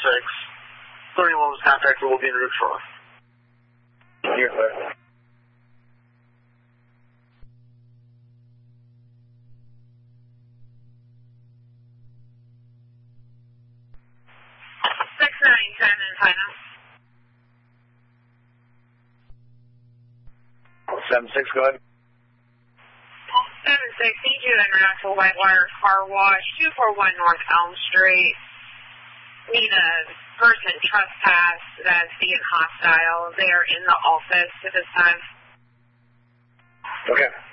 31 was contacted. Will be en route for. You're clear. Time and final. 7-6, go ahead. 7-6, need you en route to Whitewater Car Wash, 241 North Elm Street. Need a person trespass that's being hostile. They are in the office at this time. Okay.